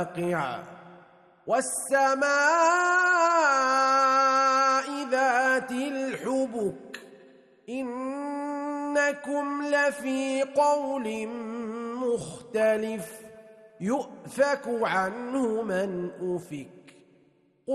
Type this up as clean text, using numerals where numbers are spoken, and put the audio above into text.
والسماء ذات الحبك إنكم لفي قول مختلف يؤفك عنه من أفك